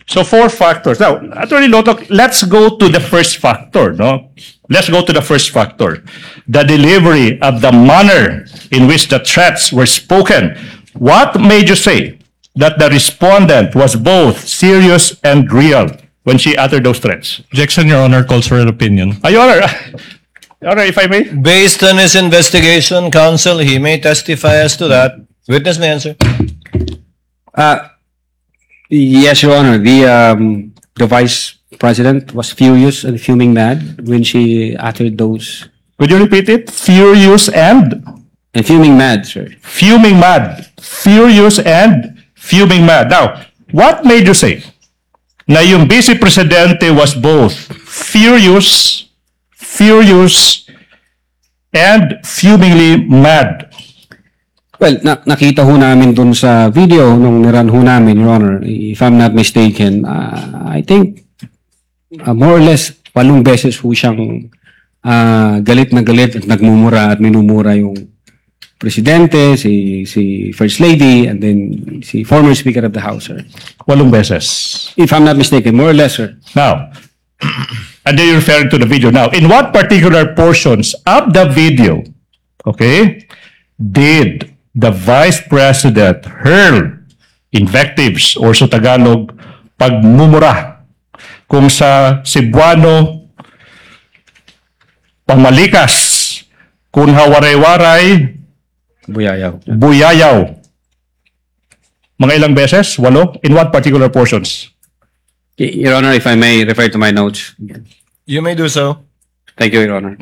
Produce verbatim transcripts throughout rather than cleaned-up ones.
So four factors. Now, Attorney Lotok, let's go to the first factor, no? Let's go to the first factor. The delivery of the manner in which the threats were spoken. What made you say that the respondent was both serious and real when she uttered those threats? Objection, Your Honor, calls for an opinion. Ay, Your Honor, Your Honor, if I may. Based on his investigation, counsel, he may testify as to that. Witness may answer. Uh, yes, Your Honor. The um, the Vice President was furious and fuming mad when she uttered those. Could you repeat it? Furious and? And fuming mad, sir. Fuming mad. Furious and fuming mad. Now, what made you say na yung Vice Presidente was both furious, furious, and fumingly mad? Well, na nakita ho namin dun sa video nung niran ho namin, Your Honor, if I'm not mistaken, uh, I think uh, more or less walong beses ho siyang uh, galit na galit at nagmumura at minumura yung Presidente, si, si First Lady, and then si former Speaker of the House, sir. Walong beses. If I'm not mistaken, more or less, sir. Now, and then you're referring to the video. Now, in what particular portions of the video, okay, did the Vice President hurl invectives or sa Tagalog, pagmumura kung sa Cebuano, pamalikas, kung hawaray-waray, Buyayaw. buyayaw. Mga ilang beses? Walo? In what particular portions? Your Honor, if I may refer to my notes. You may do so. Thank you, Your Honor.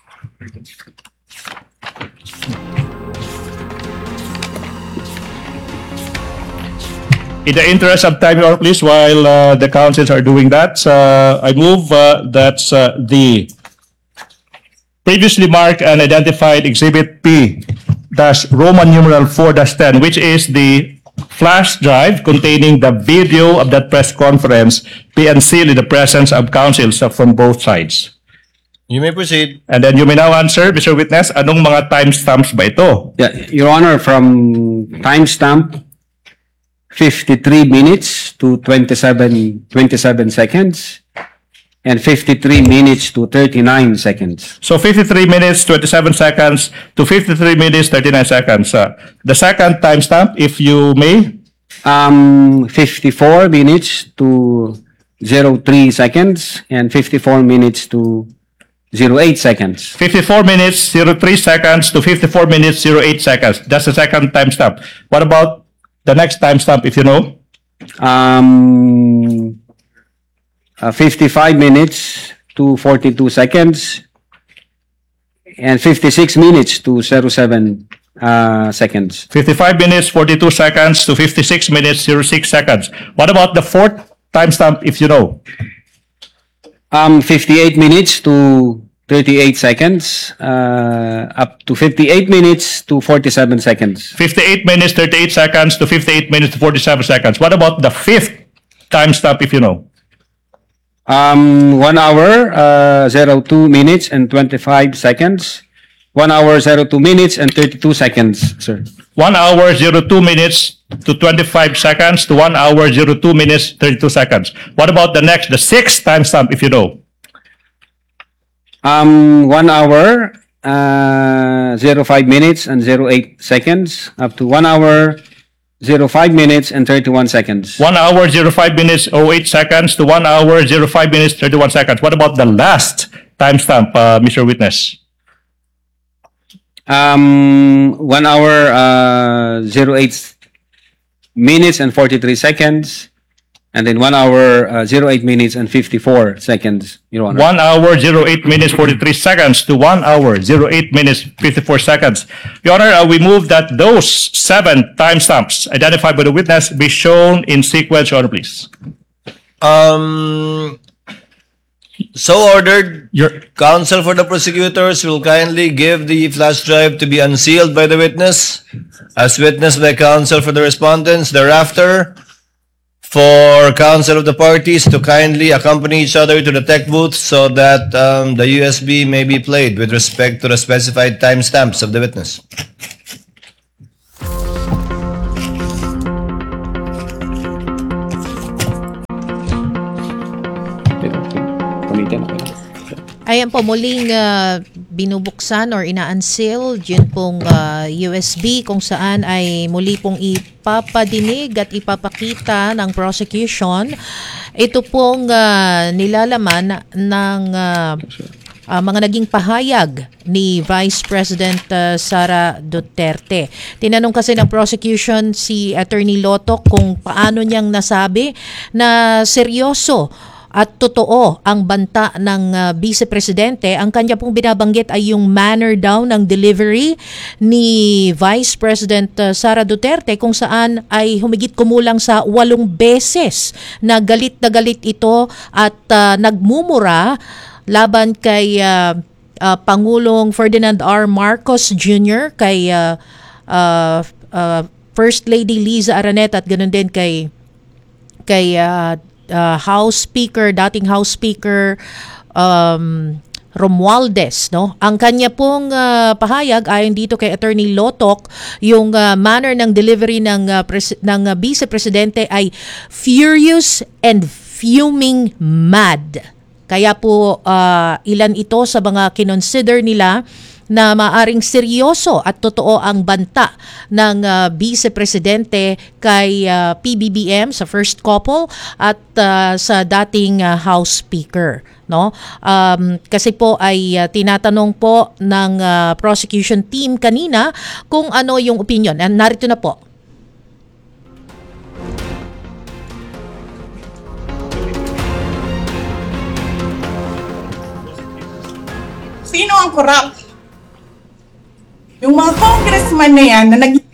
In the interest of time, Your Honor, please, while uh, the counsels are doing that, uh, I move uh, that uh, the previously marked and identified Exhibit P dash Roman numeral four dash ten, which is the flash drive containing the video of that press conference, be unsealed in the presence of counsels from both sides. You may proceed. And then you may now answer, Mister Witness, anong mga timestamps ba ito? Yeah, Your Honor, from timestamp fifty-three minutes to twenty-seven, twenty-seven seconds and fifty-three minutes to thirty-nine seconds. So fifty-three minutes, twenty-seven seconds to fifty-three minutes, thirty-nine seconds. Uh, the second timestamp, if you may. Um, fifty-four minutes to zero three seconds and fifty-four minutes to zero eight seconds. fifty-four minutes, zero three seconds to fifty-four minutes, zero eight seconds. That's the second timestamp. What about the next timestamp, if you know? Um, uh, fifty-five minutes to forty-two seconds and fifty-six minutes to zero seven uh, seconds. fifty-five minutes, forty-two seconds to fifty-six minutes, zero six seconds. What about the fourth timestamp, if you know? Um, fifty-eight minutes to thirty-eight seconds, uh, up to fifty-eight minutes to forty-seven seconds. fifty-eight minutes, thirty-eight seconds to fifty-eight minutes to forty-seven seconds. What about the fifth timestamp, if you know? Um, one hour, uh, zero two minutes and twenty-five seconds. One hour, zero two minutes and thirty-two seconds, sir. One hour, zero two minutes to twenty-five seconds to one hour, zero two minutes, thirty-two seconds. What about the next, the sixth timestamp, if you know? Um, one hour, uh, zero five minutes and zero eight seconds, up to one hour, zero five minutes and thirty-one seconds. One hour, zero five minutes, oh eight seconds to one hour, zero five minutes, thirty-one seconds. What about the last timestamp, uh, Mister Witness? Um, one hour, uh, zero eight minutes and forty-three seconds, and then one hour, uh, zero eight minutes and fifty-four seconds, Your Honor. One hour, zero eight minutes, forty-three seconds to one hour, zero eight minutes, fifty-four seconds. Your Honor, uh, we move that those seven timestamps identified by the witness be shown in sequence, Your Honor, please. Um, so ordered. Your Counsel for the prosecutors will kindly give the flash drive to be unsealed by the witness, as witnessed by counsel for the respondents. Thereafter, for counsel of the parties to kindly accompany each other to the tech booth so that um, the U S B may be played with respect to the specified timestamps of the witness. ulitin. Okay lang. Ayan po, muling ah, binubuksan or ina-unseal yun pong ah, U S B kung saan ay muli pong ipapadinig at ipapakita ng prosecution. Ito pong ah, nilalaman ng ah, ah, mga naging pahayag ni Vice President ah, Sara Duterte. Tinanong kasi ng prosecution si Attorney Lotoc kung paano niyang nasabi na seryoso at totoo ang banta ng uh, Vice Presidente. Ang kanya pong binabanggit ay yung manner daw ng delivery ni Vice President uh, Sara Duterte kung saan ay humigit kumulang sa walong beses na galit na galit ito at uh, nagmumura laban kay uh, uh, Pangulong Ferdinand R. Marcos Junior, kay uh, uh, uh, First Lady Liza Araneta at ganoon din kay kay uh, Uh, House Speaker, dating House Speaker um, Romualdez, no? Ang kanya pong uh, pahayag ayon dito kay Attorney Lotoc, yung uh, manner ng delivery ng uh, pres- ng uh, Vice Presidente ay furious and fuming mad. Kaya po uh, ilan ito sa mga kinonsider nila na maaring seryoso at totoo ang banta ng uh, Vice Presidente kay uh, P B B M sa first couple at uh, sa dating uh, House Speaker, no? Um, kasi po ay uh, tinatanong po ng uh, prosecution team kanina kung ano yung opinion. And narito na po. Sino ang corrupt? Yung mga congressman na yan na nag